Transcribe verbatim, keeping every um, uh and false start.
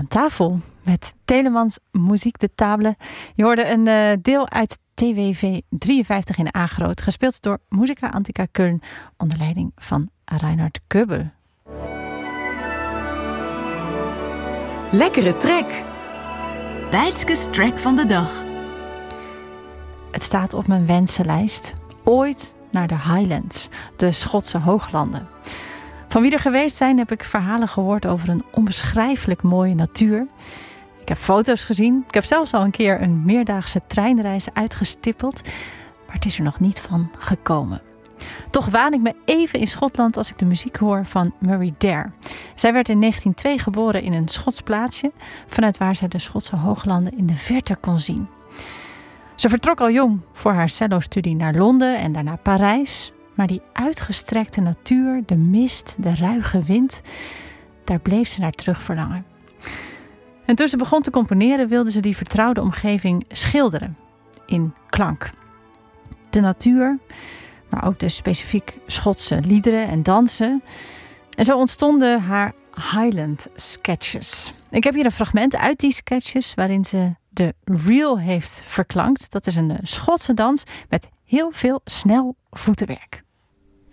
aan tafel met Telemans Muziek de Table. Je hoorde een uh, deel uit T W V drieënvijftig in A-groot, gespeeld door Musica Antica Köln onder leiding van Reinhard Goebel. Lekkere track. Bijtskes track van de dag. Het staat op mijn wensenlijst. Ooit naar de Highlands, de Schotse hooglanden. Van wie er geweest zijn heb ik verhalen gehoord over een onbeschrijfelijk mooie natuur. Ik heb foto's gezien. Ik heb zelfs al een keer een meerdaagse treinreis uitgestippeld. Maar het is er nog niet van gekomen. Toch waan ik me even in Schotland als ik de muziek hoor van Murray Dare. Zij werd in negentien twee geboren in een Schots plaatsje, vanuit waar zij de Schotse hooglanden in de verte kon zien. Ze vertrok al jong voor haar cello-studie naar Londen en daarna Parijs. Maar die uitgestrekte natuur, de mist, de ruige wind, daar bleef ze naar terug verlangen. En toen ze begon te componeren wilde ze die vertrouwde omgeving schilderen in klank. De natuur, maar ook de specifiek Schotse liederen en dansen. En zo ontstonden haar Highland Sketches. Ik heb hier een fragment uit die sketches waarin ze de reel heeft verklankt. Dat is een Schotse dans met heel veel snel voetenwerk.